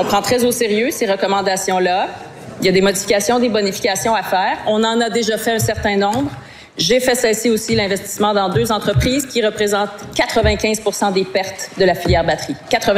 On prend très au sérieux ces recommandations-là. Il y a des modifications, des bonifications à faire. On en a déjà fait un certain nombre. J'ai fait cesser aussi l'investissement dans 2 entreprises qui représentent 95% des pertes de la filière batterie.